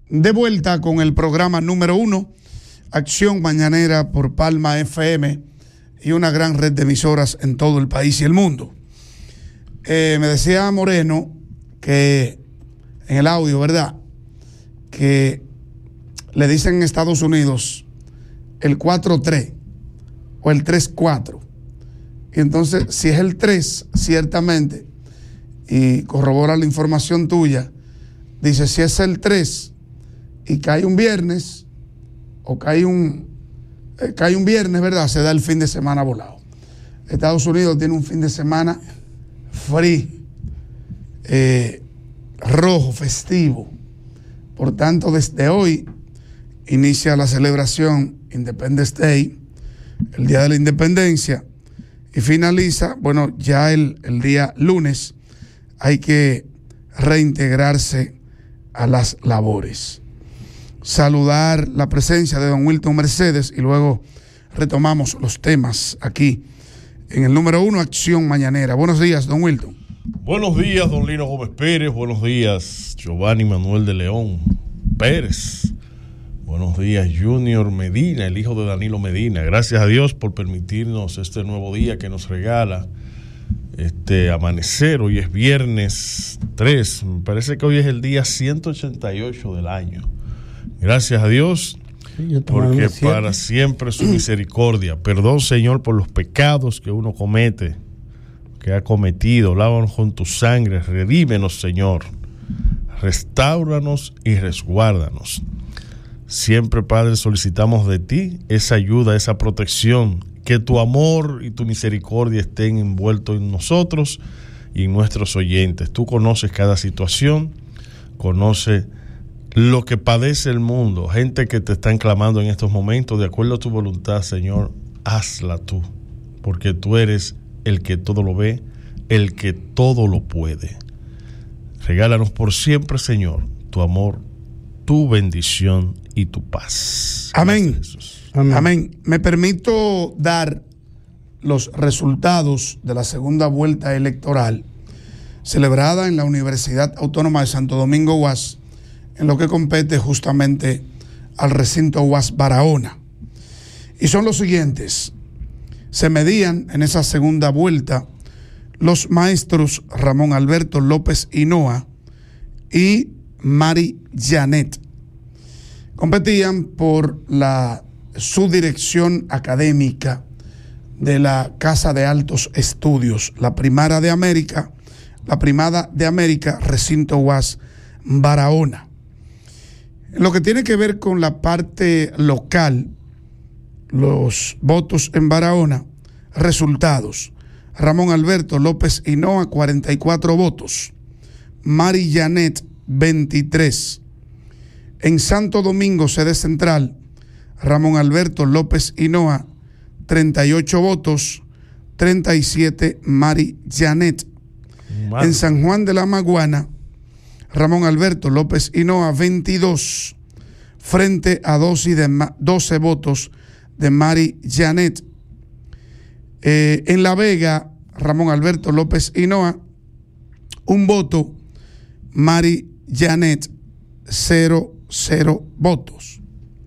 de vuelta con el programa número 1, Acción Mañanera por Palma FM y una gran red de emisoras en todo el país y el mundo. Me decía Moreno que en el audio, ¿verdad?, que le dicen en Estados Unidos el 4-3 o el 3-4. Y entonces, si es el 3, ciertamente, y corrobora la información tuya, dice, si es el 3 y cae un viernes, o cae un viernes, ¿verdad?, se da el fin de semana volado. Estados Unidos tiene un fin de semana free, rojo, festivo. Por tanto, desde hoy inicia la celebración Independence Day, el Día de la Independencia, y finaliza, bueno, ya el día lunes hay que reintegrarse a las labores. Saludar la presencia de don Wilton Mercedes y luego retomamos los temas aquí en el número 1, Acción Mañanera. Buenos días, don Wilton. Buenos días, don Lino Gómez Pérez. Buenos días, Giovanni Manuel de León Pérez. Buenos días, Junior Medina, el hijo de Danilo Medina. Gracias a Dios por permitirnos este nuevo día que nos regala este amanecer. Hoy es viernes 3. Me parece que hoy es el día 188 del año. Gracias a Dios, porque para siempre su misericordia. Perdón, Señor, por los pecados que uno comete, que ha cometido. Lávanos con tu sangre, redímenos, Señor. Restáuranos y resguárdanos. Siempre, Padre, solicitamos de ti esa ayuda, esa protección, que tu amor y tu misericordia estén envueltos en nosotros y en nuestros oyentes. Tú conoces cada situación, conoces lo que padece el mundo, gente que te están clamando en estos momentos, de acuerdo a tu voluntad, Señor, hazla tú, porque tú eres el que todo lo ve, el que todo lo puede. Regálanos por siempre, Señor, tu amor, tu bendición y tu paz. Amén. Amén. Amén. Me permito dar los resultados de la segunda vuelta electoral celebrada en la Universidad Autónoma de Santo Domingo UAS, en lo que compete justamente al recinto UAS Barahona. Y son los siguientes. Se medían en esa segunda vuelta los maestros Ramón Alberto López Hinoa y Mari Janet. Competían por la subdirección académica de la Casa de Altos Estudios, la Primada de América, recinto UAS Barahona. En lo que tiene que ver con la parte local, los votos en Barahona, resultados: Ramón Alberto López Hinoa, 44 votos, Mari Janet, 23. En Santo Domingo, sede central, Ramón Alberto López Hinoa, 38 votos, 37 Mari Janet. En San Juan de la Maguana, Ramón Alberto López Hinoa, 22, frente a 12 votos de Mari Janet. En La Vega, Ramón Alberto López Hinoa, 1 voto, Mari Janet, 0 votos.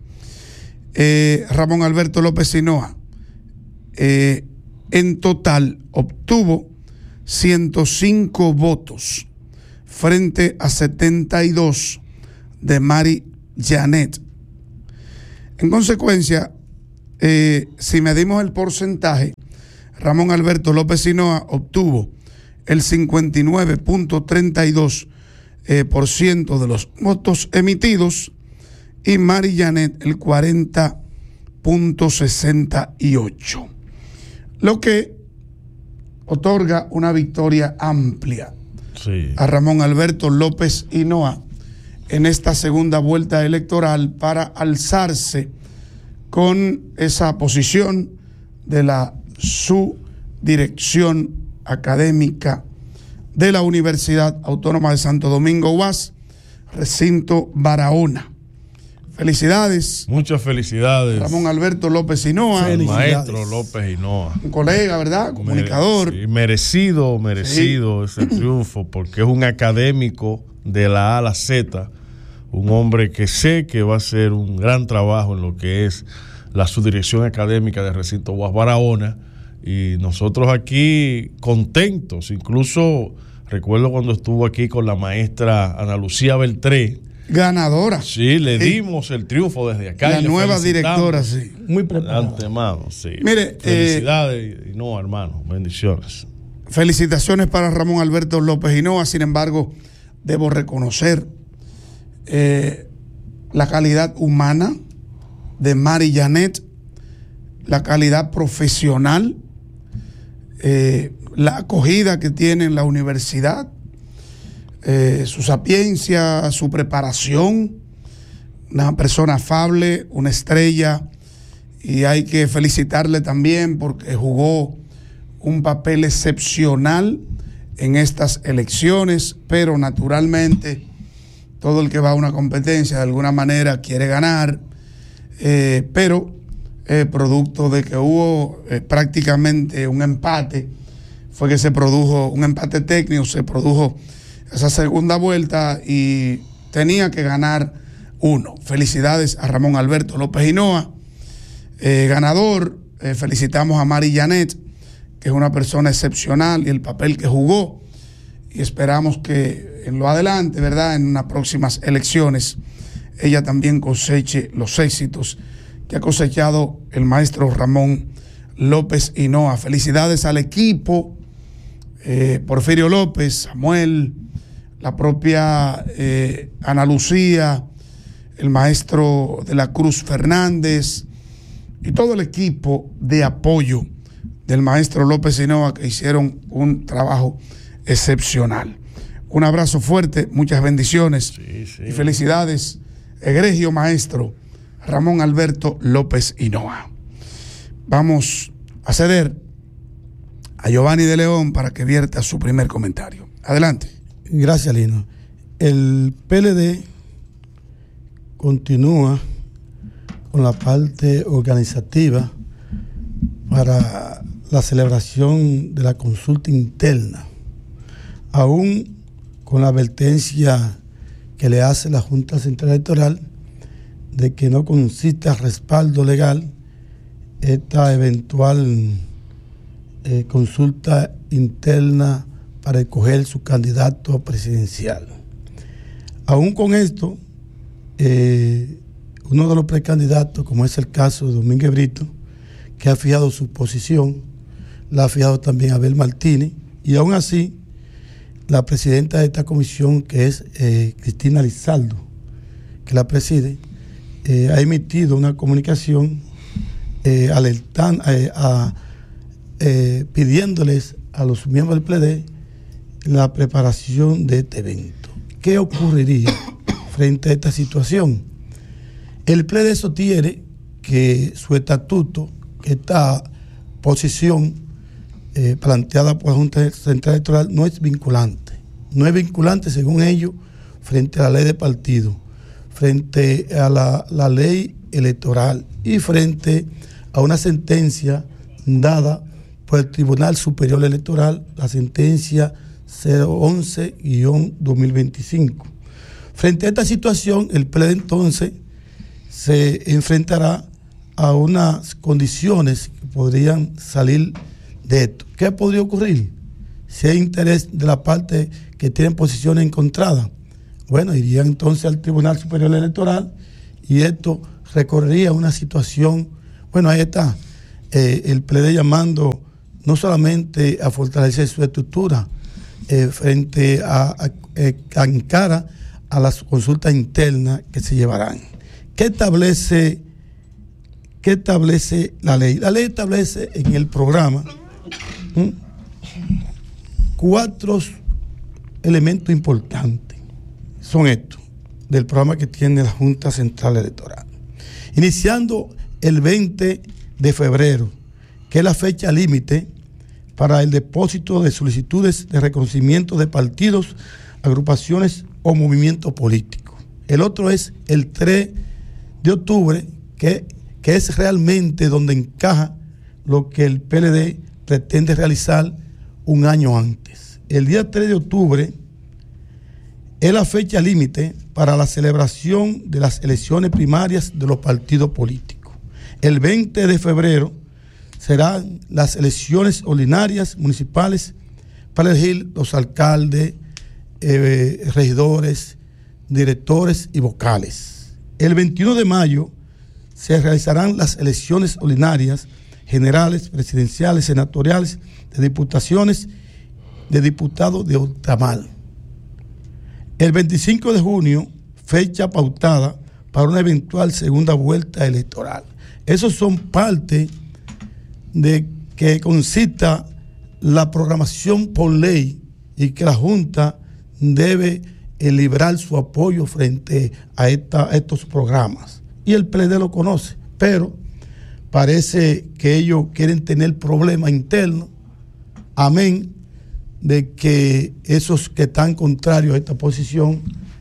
Ramón Alberto López Hinoa en total obtuvo 105 votos frente a 72 de Mari Janet. En consecuencia, si medimos el porcentaje, Ramón Alberto López Hinoa obtuvo el 59.32% de los votos emitidos y Mari Janet el 40.68%, lo que otorga una victoria amplia a Ramón Alberto López Hinoa en esta segunda vuelta electoral para alzarse con esa posición de la subdirección académica de la Universidad Autónoma de Santo Domingo UAS, recinto Barahona. Felicidades. Muchas felicidades. Ramón Alberto López Hinoa. El maestro López Hinoa. Un colega, ¿verdad? Comunicador. Sí, merecido ese triunfo, porque es un académico de la A a la Z, un hombre que sé que va a hacer un gran trabajo en lo que es la subdirección académica del recinto UAS Barahona, y nosotros aquí contentos. Incluso recuerdo cuando estuvo aquí con la maestra Ana Lucía Beltré, ganadora. Sí, le dimos el triunfo desde acá. La nueva directora, sí. Muy preparada. Antemano, sí. Mire, felicidades, no, hermano, bendiciones. Felicitaciones para Ramón Alberto López Hinoa. Sin embargo, debo reconocer la calidad humana de Mari Janet, la calidad profesional, la acogida que tiene en la universidad, su sapiencia, su preparación, una persona afable, una estrella, y hay que felicitarle también porque jugó un papel excepcional en estas elecciones, pero naturalmente todo el que va a una competencia de alguna manera quiere ganar, pero producto de que hubo prácticamente un empate, fue que se produjo un empate técnico, se produjo esa segunda vuelta y tenía que ganar uno. Felicidades a Ramón Alberto López Hinoa, ganador. Felicitamos a Mari Janet, que es una persona excepcional, y el papel que jugó, y esperamos que en lo adelante, ¿verdad?, en unas próximas elecciones, ella también coseche los éxitos que ha cosechado el maestro Ramón López Hinoa. Felicidades al equipo, Porfirio López, Samuel, la propia Ana Lucía, el maestro de la Cruz Fernández y todo el equipo de apoyo del maestro López Hinoa, que hicieron un trabajo excepcional. Un abrazo fuerte, muchas bendiciones y felicidades, egregio maestro Ramón Alberto López Hinoa. Vamos a ceder a Giovanni de León para que vierta su primer comentario. Adelante. Gracias, Lino. El PLD continúa con la parte organizativa para la celebración de la consulta interna, aún con la advertencia que le hace la Junta Central Electoral de que no consiste a respaldo legal esta eventual consulta interna para escoger su candidato presidencial. Aún con esto, uno de los precandidatos, como es el caso de Domínguez Brito, que ha fijado su posición, la ha fijado también Abel Martínez, y aún así, la presidenta de esta comisión, que es Cristina Lizaldo, que la preside, ha emitido una comunicación pidiéndoles a los miembros del PLD la preparación de este evento. ¿Qué ocurriría frente a esta situación? El PLD sostiene que su estatuto, esta posición planteada por la Junta Central Electoral, no es vinculante. No es vinculante, según ellos, frente a la ley de partido, frente a la ley electoral y frente a una sentencia dada por el Tribunal Superior Electoral, la sentencia 011-2025. Frente a esta situación, el PLD entonces se enfrentará a unas condiciones que podrían salir de esto. ¿Qué podría ocurrir? Si hay interés de la parte que tienen posiciones encontradas, bueno, irían entonces al Tribunal Superior Electoral y esto recorrería una situación. Bueno, ahí está el PLD llamando no solamente a fortalecer su estructura frente a cara a las consultas internas que se llevarán. ¿Qué establece la ley? La ley establece en el programa 4 elementos importantes. Son estos, del programa que tiene la Junta Central Electoral. Iniciando el 20 de febrero, que es la fecha límite para el depósito de solicitudes de reconocimiento de partidos, agrupaciones o movimientos políticos. El otro es el 3 de octubre, que es realmente donde encaja lo que el PLD pretende realizar un año antes. El día 3 de octubre es la fecha límite para la celebración de las elecciones primarias de los partidos políticos. El 20 de febrero serán las elecciones ordinarias municipales para elegir los alcaldes, regidores, directores y vocales. El 21 de mayo se realizarán las elecciones ordinarias generales, presidenciales, senatoriales, de diputaciones, de diputados de ultramar. El 25 de junio, fecha pautada para una eventual segunda vuelta electoral. Esos son parte de que consista la programación por ley y que la Junta debe librar su apoyo frente a estos programas. Y el PLD lo conoce, pero parece que ellos quieren tener problemas internos, amén, de que esos que están contrarios a esta posición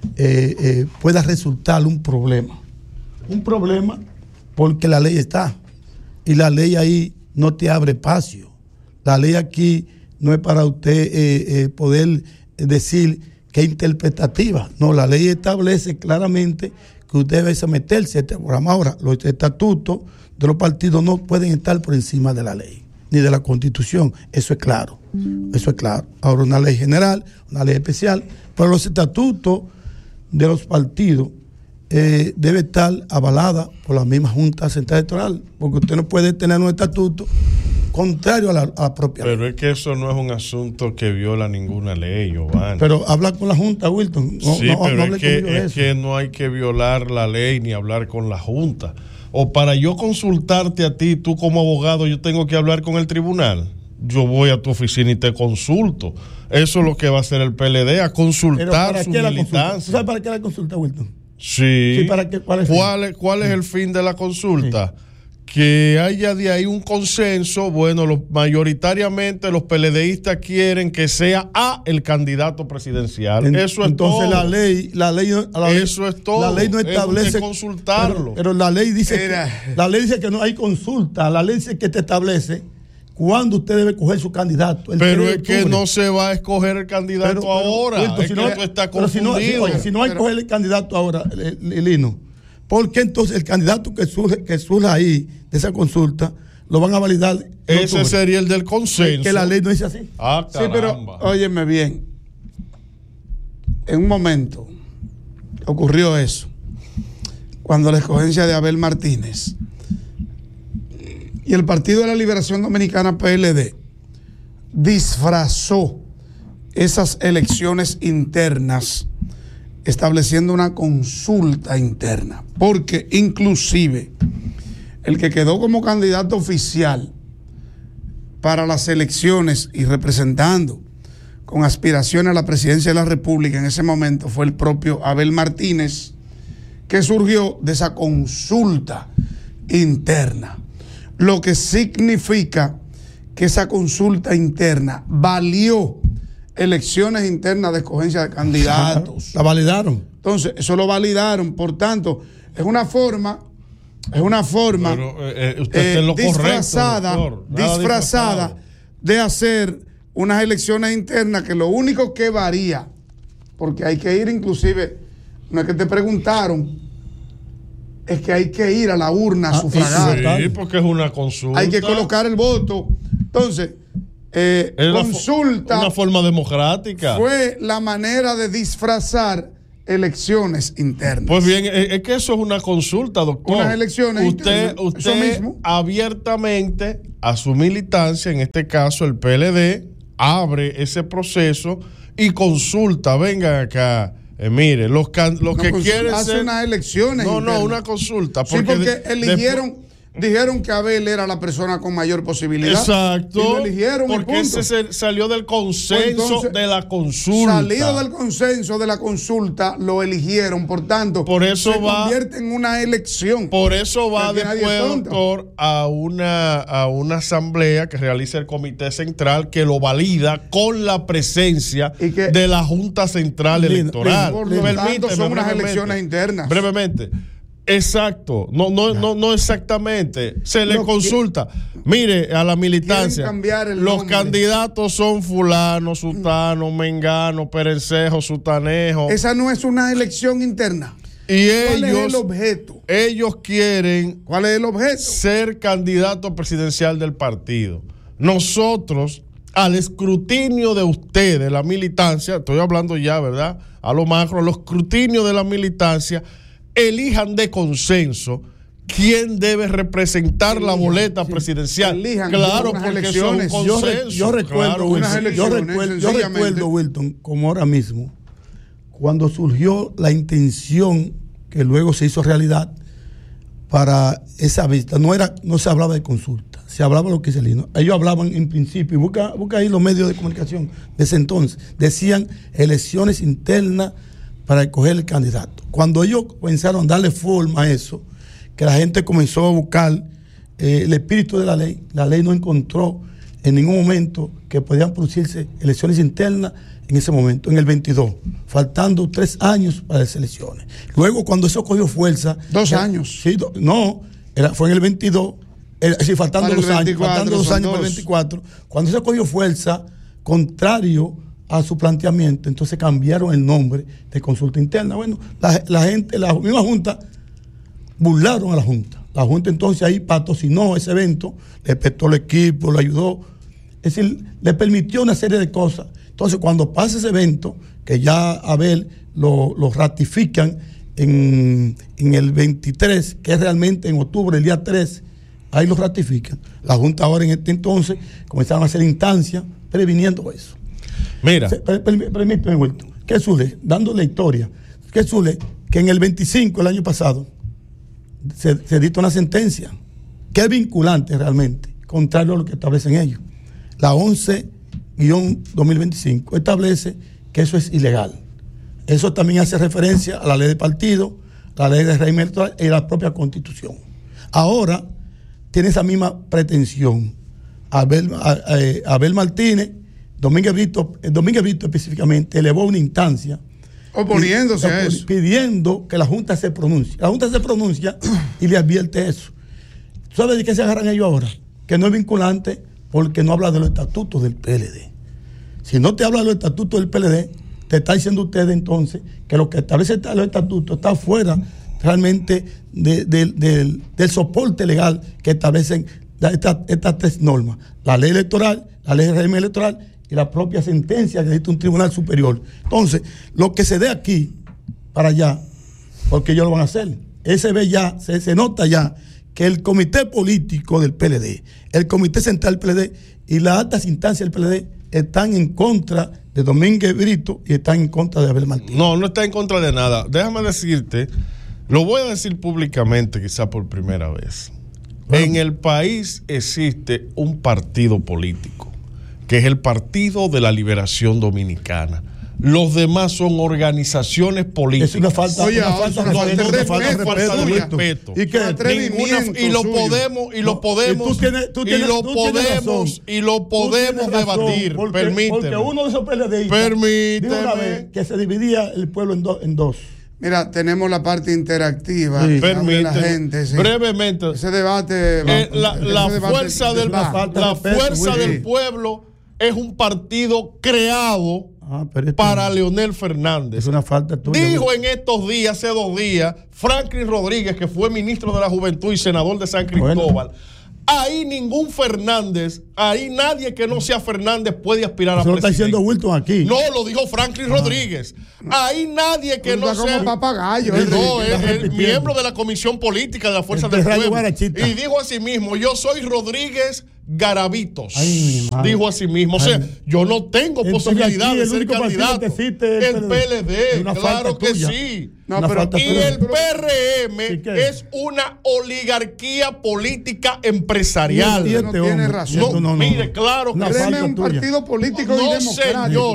pueda resultar un problema. Un problema porque la ley está, y la ley ahí no te abre espacio. La ley aquí no es para usted poder decir que es interpretativa. No, la ley establece claramente que usted debe someterse a este programa. Ahora, los estatutos de los partidos no pueden estar por encima de la ley, ni de la Constitución. Eso es claro. Eso es claro. Ahora, una ley general, una ley especial, pero los estatutos de los partidos debe estar avalada por la misma Junta Central Electoral, porque usted no puede tener un estatuto contrario a la propia ley. Pero es que eso no es un asunto que viola ninguna ley, Giovanni. Pero habla con la Junta, Wilton. Pero es que no hay que violar la ley ni hablar con la Junta. O para yo consultarte a ti, tú como abogado, yo tengo que hablar con el tribunal. Yo voy a tu oficina y te consulto. Eso es lo que va a hacer el PLD, a consultar su militancia. ¿Tú sabes para qué la consulta, Wilton? Sí. ¿Para qué? ¿Cuál es el fin de la consulta? Sí. Que haya de ahí un consenso. Bueno, mayoritariamente los PLDistas quieren que sea el candidato presidencial. Eso es entonces todo. Eso es todo. La ley no establece consultarlo. Pero la ley dice que no hay consulta. La ley dice que te establece cuándo usted debe coger su candidato. Pero es que no se va a escoger el candidato ahora. Si no hay que coger el candidato ahora, Lino, ¿por qué entonces el candidato que surge ahí de esa consulta lo van a validar? Ese sería el del consenso. Que la ley no dice así. Sí, pero óyeme bien. En un momento ocurrió eso. Cuando la escogencia de Abel Martínez y el Partido de la Liberación Dominicana, PLD, disfrazó esas elecciones internas estableciendo una consulta interna, porque inclusive el que quedó como candidato oficial para las elecciones y representando con aspiración a la presidencia de la República en ese momento fue el propio Abel Martínez, que surgió de esa consulta interna, lo que significa que esa consulta interna valió elecciones internas de escogencia de candidatos. La validaron. Entonces, eso lo validaron. Por tanto, es una forma pero, usted es lo disfrazada, correcto, doctor. disfrazada de hacer unas elecciones internas que lo único que varía, porque hay que ir inclusive, no es que te preguntaron, es que hay que ir a la urna a sufragar. Sí, porque es una consulta. Hay que colocar el voto. Entonces, consulta. Una forma democrática. Fue la manera de disfrazar elecciones internas. Pues bien, es que eso es una consulta, doctor. Unas elecciones internas. Usted mismo. Abiertamente a su militancia, en este caso el PLD, abre ese proceso y consulta. Vengan acá. Mire, los que quieren hace ser... unas elecciones internas. Una consulta. Porque dijeron que Abel era la persona con mayor posibilidad. Exacto. Y lo eligieron, porque ese salió del consenso de la consulta. Salido del consenso de la consulta, lo eligieron. Por tanto, por eso se convierte en una elección. Por eso va después, doctor, a una asamblea que realiza el Comité Central, que lo valida con la presencia de la Junta Central Electoral. Por lo tanto, son unas elecciones internas. Brevemente. Exacto, no exactamente. Se le consulta. Mire, a la militancia, los candidatos son fulano, sutano, mengano, perencejo, sutanejo. Esa no es una elección interna. Y ¿Cuál es el objeto? Ellos quieren ¿Cuál es el objeto? ser candidato presidencial del partido. Nosotros, al escrutinio de ustedes, la militancia, estoy hablando ya, ¿verdad? A lo macro, al escrutinio de la militancia, elijan de consenso quién debe representar la boleta presidencial. Claro, porque elecciones. Son consenso. Yo recuerdo, Wilton, como ahora mismo, cuando surgió la intención que luego se hizo realidad para esa vista, no se hablaba de consulta, se hablaba de lo que se eligió. Ellos hablaban en principio, y busca ahí los medios de comunicación de ese entonces, decían elecciones internas para escoger el candidato. Cuando ellos comenzaron a darle forma a eso, que la gente comenzó a buscar el espíritu de la ley no encontró en ningún momento que podían producirse elecciones internas en ese momento, en el 22, faltando 3 años para las elecciones. Luego, cuando eso cogió fuerza... 2 años. Sí, fue en el 22, faltando 2 años para el 24. Cuando eso cogió fuerza, contrario a su planteamiento, entonces cambiaron el nombre de consulta interna. Bueno, la gente, la misma Junta, burlaron a la Junta. La Junta entonces ahí patrocinó ese evento, le prestó el equipo, lo ayudó, es decir, le permitió una serie de cosas. Entonces, cuando pasa ese evento, que ya Abel lo ratifican en el 23, que es realmente en octubre, el día 3, ahí lo ratifican. La Junta ahora en este entonces comenzaron a hacer instancias previniendo eso. Mira. Permíteme, Wilton. ¿Qué sucede? Dando la historia. ¿Qué sucede? Que en el 25, el año pasado, se dicta una sentencia que es vinculante realmente, contrario a lo que establecen ellos. La 11-2025 establece que eso es ilegal. Eso también hace referencia a la ley de partido, la ley de régimen electoral y la propia Constitución. Ahora tiene esa misma pretensión. Abel Martínez, Domínguez Brito específicamente, elevó una instancia oponiéndose a eso, pidiendo que la Junta se pronuncie. La Junta se pronuncia y le advierte eso. ¿Sabes de qué se agarran ellos ahora? Que no es vinculante porque no habla de los estatutos del PLD. Si no te habla de los estatutos del PLD, te está diciendo usted entonces que lo que establece los estatutos está fuera realmente del soporte legal que establecen estas 3 normas: la ley electoral, la ley de régimen electoral y la propia sentencia que dicta un tribunal superior. Entonces, lo que se dé aquí para allá, porque ellos lo van a hacer, se nota ya que el comité político del PLD, el comité central del PLD y las altas instancias del PLD están en contra de Domínguez Brito y están en contra de Abel Martínez. No está en contra de nada. Déjame decirte, lo voy a decir públicamente quizá por primera vez. Bueno, en el país existe un partido político, que es el Partido de la Liberación Dominicana. Los demás son organizaciones políticas. Es una falta de respeto. Y lo podemos debatir. Porque uno de esos PLDistas dijo una vez que se dividía el pueblo en dos. Mira, tenemos la parte interactiva. Sí. Permíteme, la gente, sí. Brevemente. Ese debate. La fuerza del pueblo es un partido creado para Leonel Fernández. Es una falta tuya. Dijo en estos días, hace 2 días, Franklin Rodríguez, que fue ministro de la Juventud y senador de San Cristóbal. Ahí ningún Fernández, ahí nadie que no sea Fernández puede aspirar a presidente. Eso lo está diciendo Wilton aquí. No, lo dijo Franklin Rodríguez. Ahí nadie que no sea... como papagayo. No, es miembro de la Comisión Política de la Fuerza del Pueblo. Y dijo así mismo, yo soy Rodríguez Garavitos. Dijo así mismo. O sea, yo no tengo posibilidad de ser candidato. El PLD, claro que sí. Y el PRM es una oligarquía política empresarial. No tiene razón. Mire, claro que es un partido político y democrático. Señor.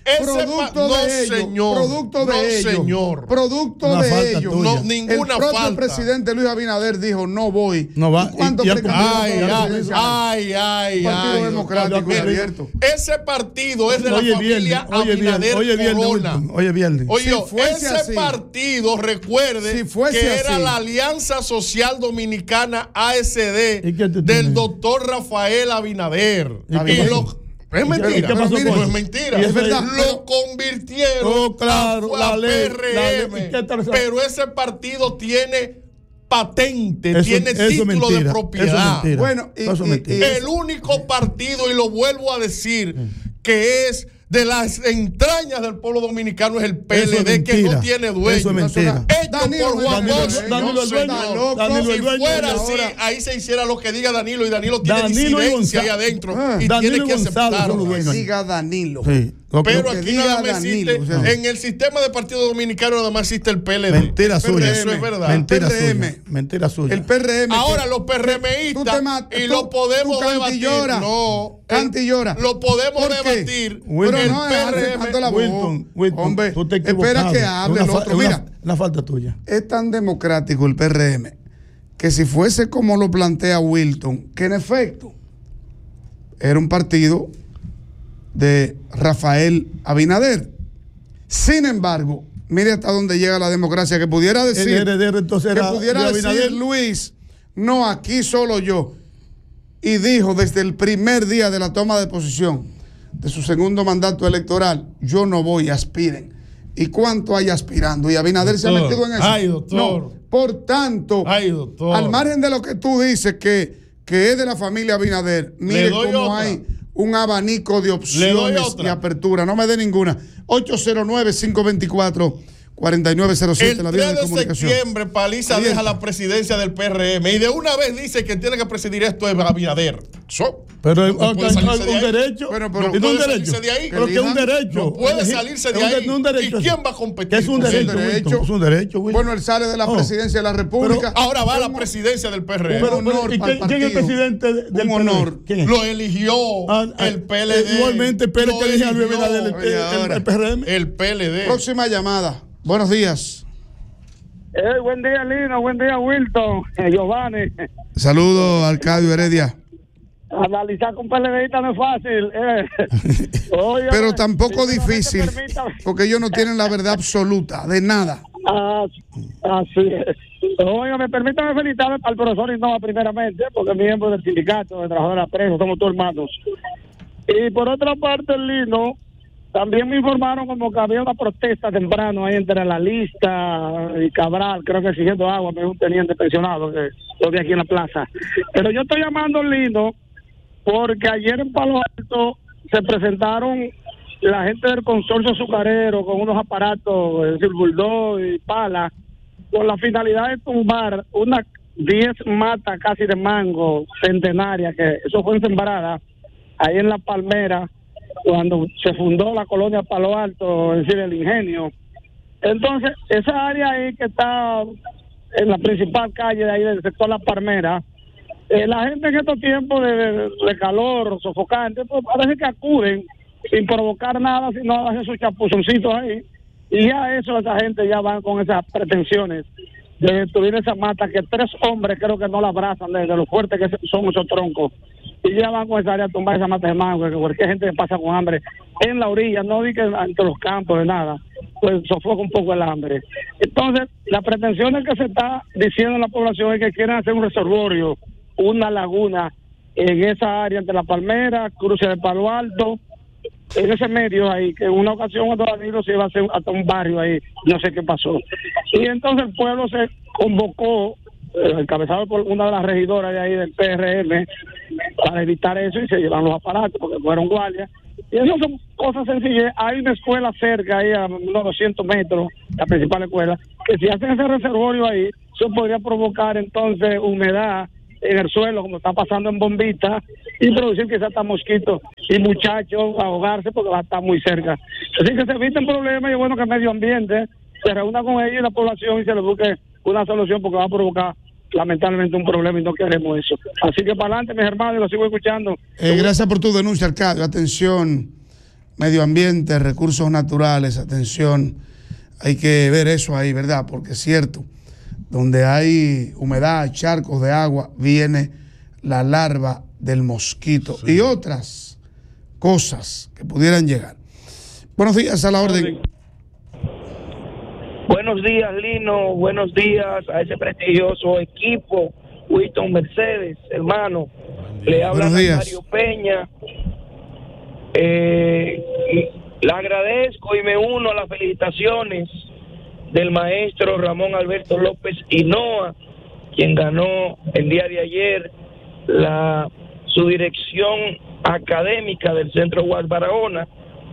producto de ellos. Señor. Producto de No, ellos. señor. Producto Una de falta ellos. tuya. No, ninguna el propio falta. presidente Luis Abinader dijo, no voy. No va. ¿Y cuántos Y- y- precandidatos Ay, a la ay, presidencia? ay, Partido Democrático y ya, abierto. Ese partido es de la Oye, familia viernes, Abinader oye, viernes, Corona. Wilton, oye, viernes. Oye, Si fuese ese así, partido, recuerde si fuese que era así. la Alianza Social Dominicana ASD ¿Y qué tú del tienes? doctor Rafael Abinader. ¿Y qué Y pasó? es mentira. ¿Y qué pasó no con es eso? mentira. Y es verdad, Lo pero- convirtieron Oh, claro, a la ley, PRM. ¿y qué tal? Pero ese partido tiene patente, Eso- tiene eso es título mentira, de eso propiedad. es mentira. Bueno, Eso es mentira. El único partido, y lo vuelvo a decir, que es de las entrañas del pueblo dominicano es el Eso es PLD, que mentira. no tiene dueño. Eso es mentira. Hecho Danilo por no Juan tiene Bosch. dueño. Danilo el dueño. Está loco. Danilo el Si dueño. fuera Y así, ahora- ahí se hiciera lo que diga Danilo, y Danilo tiene Danilo y disidencia ahí Gonzalo. adentro Ah. y Danilo tiene que y Gonzalo son los aceptarlo. dueños. Diga Danilo. Sí. Lo que- Pero que aquí diga nada más Danilo, existe, o sea, en el sistema de partido dominicano nada más existe el PLD. Mentira suya. Eso es verdad. Mentira PRM. suya. Mentira suya. El PRM. Ahora que- los tú te PRMistas, matas, y tú- lo podemos tú canta y debatir. llora. No, Canta y llora. Lo podemos ¿Por qué? debatir. Wilton, Pero el no, dejarse PRM tanto la voz. Wilton, Hombre, tú te espera que hable el otro. Mira, una falta tuya. es tan democrático el PRM que si fuese como lo plantea Wilton, que en efecto era un partido de Rafael Abinader. Sin embargo, mire hasta dónde llega la democracia, que pudiera decir, El heredero entonces que era pudiera de decir Abinader. Luis, no, aquí solo yo. Y dijo desde el primer día de la toma de posición de su segundo mandato electoral, yo no voy, aspiren. ¿Y cuánto hay aspirando? Y Abinader se ha Doctor. metido en eso. Ay, doctor. No, por tanto, Ay, doctor. al margen de lo que tú dices que es de la familia Abinader, mire doy cómo otra. hay un abanico de Le doy opciones otra. y apertura. No me dé ninguna. 809-524-4907, El la vía 3 de de comunicación. septiembre, Paliza Abierta. deja la presidencia del PRM y de una vez dice que tiene que presidir esto es Abinader. Pero No puede salirse de un ahí. derecho. Pero no ¿Es un puede derecho? salirse de ahí. Pero que es un Elijan. derecho. No puede Elegir- salirse de es ahí. un derecho. ¿Y quién va a competir? Que es un con eso? derecho, derecho. Wilton, es un derecho, Wilton. Bueno, él sale de la Oh. presidencia de la República. Ahora va a la presidencia del PRM. Pero, honor ¿y para el quién es el partido. presidente del Un honor. PRD? ¿Quién es? Lo eligió el PLD. Igualmente, Pérez Lo que elige a Luis eligió Abinader, Oye, ahora. el PRM. el PLD. Próxima llamada. Buenos días. Buen día, Lino. Buen día, Wilton. Giovanni. Saludos, Arcadio Heredia. Analizar con PLDista no es fácil. Oye, Pero tampoco primeramente difícil, permítame- porque ellos no tienen la verdad absoluta de nada. Así es. Oiga, permítame felicitar al profesor Innova primeramente, porque es miembro del sindicato de trabajadores presos, somos todos hermanos. Y por otra parte, Lino, también me informaron como que había una protesta temprano ahí entre la lista y Cabral, creo que exigiendo agua, me dijo un teniente pensionado que lo vi aquí en la plaza. Pero yo estoy llamando, Lino, porque ayer en Palo Alto se presentaron la gente del consorcio azucarero con unos aparatos, es decir, bulldog y pala, con la finalidad de tumbar unas 10 matas casi de mango centenarias, que eso fue sembrada ahí en La Palmera, cuando se fundó la colonia Palo Alto, es decir, el ingenio. Entonces, esa área ahí que está en la principal calle de ahí del sector La Palmera, la gente en estos tiempos de calor sofocante, pues parece que acuden sin provocar nada, sino hacen sus chapuzoncitos ahí, y ya eso, esa gente ya van con esas pretensiones de destruir esa mata, que 3 hombres creo que no la abrazan de lo fuertes que son esos troncos, y ya van con esa área a tumbar esa mata de mango, que cualquier gente que pasa con hambre en la orilla, no di que entre los campos de nada, pues sofoca un poco el hambre. Entonces, la pretensión que se está diciendo en la población es que quieren hacer un reservorio, una laguna en esa área entre La Palmera, Cruce de Palo Alto, en ese medio ahí, que en una ocasión cuando Danilo se iba a hacer hasta un barrio ahí, no sé qué pasó. Y entonces el pueblo se convocó, encabezado por una de las regidoras de ahí del PRM, para evitar eso, y se llevan los aparatos porque fueron guardias. Y eso son cosas sencillas. Hay una escuela cerca, ahí a unos 200 metros, la principal escuela, que si hacen ese reservorio ahí, eso podría provocar entonces humedad en el suelo, como está pasando en Bombita, y producir quizás hasta mosquitos y muchachos ahogarse porque va a estar muy cerca. Así que se eviten problemas, y es bueno que el medio ambiente se reúna con ellos y la población y se le busque una solución, porque va a provocar lamentablemente un problema y no queremos eso. Así que para adelante, mis hermanos, y lo sigo escuchando. Gracias por tu denuncia, Arcadio. Atención, medio ambiente, recursos naturales, atención, hay que ver eso ahí, ¿verdad? Porque es cierto, donde hay humedad, charcos de agua, viene la larva del mosquito y otras cosas que pudieran llegar. Buenos días, a la orden. Buenos días, Lino. Buenos días a ese prestigioso equipo, Winston Mercedes, hermano. Le habla Mario Peña. Le agradezco y me uno a las felicitaciones del maestro Ramón Alberto López Hinoa, quien ganó el día de ayer su dirección académica del Centro UAS Barahona.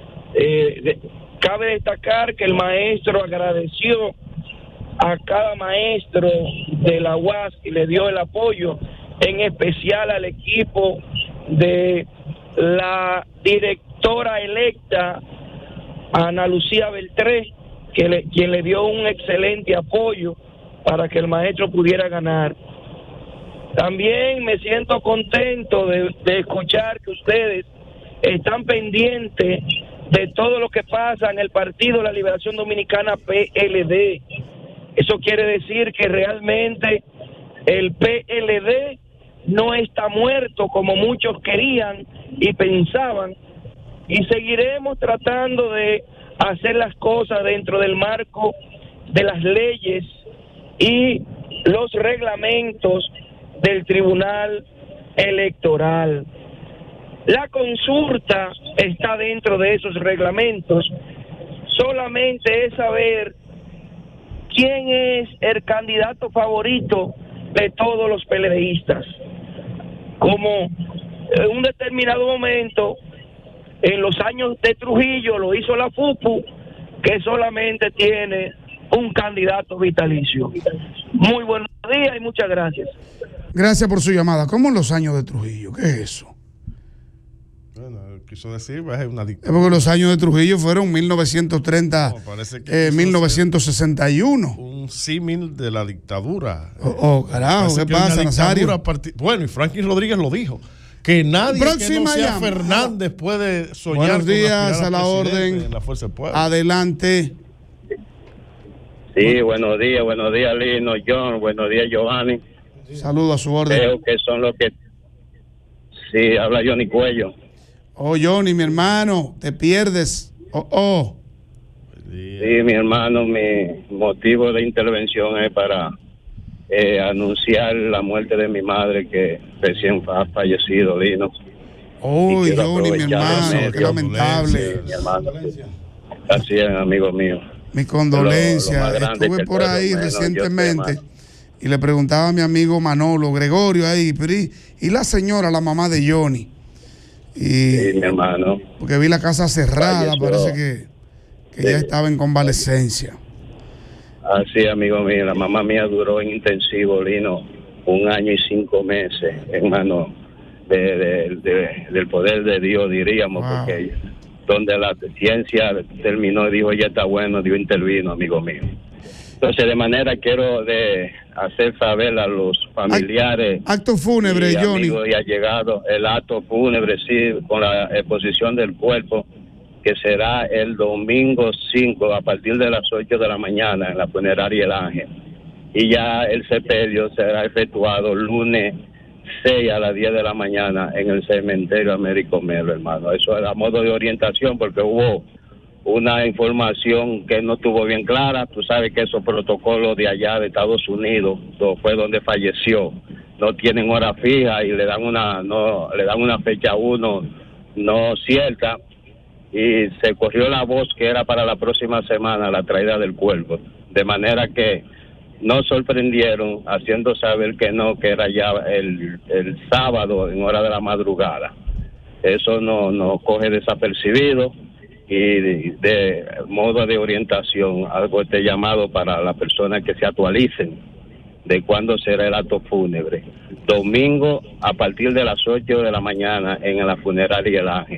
Cabe destacar que el maestro agradeció a cada maestro de la UAS y le dio el apoyo, en especial al equipo de la directora electa Ana Lucía Beltré, quien le dio un excelente apoyo para que el maestro pudiera ganar. También me siento contento de escuchar que ustedes están pendientes de todo lo que pasa en el Partido de la Liberación Dominicana, PLD. Eso quiere decir que realmente el PLD no está muerto como muchos querían y pensaban, y seguiremos tratando de hacer las cosas dentro del marco de las leyes y los reglamentos del Tribunal Electoral. La consulta está dentro de esos reglamentos. Solamente es saber quién es el candidato favorito de todos los PLDistas. Como en un determinado momento, en los años de Trujillo, lo hizo la FUPU, que solamente tiene un candidato vitalicio. Muy buenos días y muchas gracias. Gracias por su llamada. ¿Cómo en los años de Trujillo? ¿Qué es eso? Bueno, quiso decir, es una dictadura. Porque los años de Trujillo fueron 1930, 1961. Un símil de la dictadura. Carajo, ¿qué pasa, Nazario? Bueno, y Franklin Rodríguez lo dijo, que nadie que no sea Fernández puede soñar. Buenos días, a la orden. En la Fuerza del Pueblo. Adelante. Sí, buenos días, Lino, John, buenos días, Giovanni. Saludos a su orden. Creo que son los que... Sí, habla Johnny Cuello. Oh, Johnny, mi hermano, te pierdes. Sí, mi hermano, mi motivo de intervención es para anunciar la muerte de mi madre, que recién ha fallecido, Lino. Oh, Johnny, mi hermano, qué lamentable. Mi hermano, así es, amigo mío. Mi condolencia. Estuve por ahí recientemente y le preguntaba a mi amigo Manolo Gregorio ahí, pero ¿y la señora, la mamá de Johnny? Sí, mi hermano. Porque vi la casa cerrada, parece que ya estaba en convalescencia. Así, amigo mío, la mamá mía duró en intensivo, Lino, 1 año y 5 meses, hermano, del poder de Dios, diríamos, porque donde la ciencia terminó, dijo, ya está bueno, Dios intervino, amigo mío. Entonces, de manera quiero hacer saber a los familiares, acto fúnebre, Johnny, y allegados, el acto fúnebre, sí, con la exposición del cuerpo, que será el domingo 5 a partir de las 8 de la mañana en la funeraria El Ángel. Y ya el sepelio será efectuado lunes 6 a las 10 de la mañana en el cementerio Américo Melo, hermano. Eso era a modo de orientación, porque hubo una información que no estuvo bien clara. Tú sabes que esos protocolos de allá de Estados Unidos, fue donde falleció, no tienen hora fija y le dan una fecha a uno no cierta, y se corrió la voz que era para la próxima semana la traída del cuerpo, de manera que nos sorprendieron haciendo saber que era ya el sábado en hora de la madrugada. Eso nos coge desapercibido, y de modo de orientación hago este llamado para las personas que se actualicen de cuándo será el acto fúnebre. Domingo a partir de las 8 de la mañana en la funeraria El Ángel.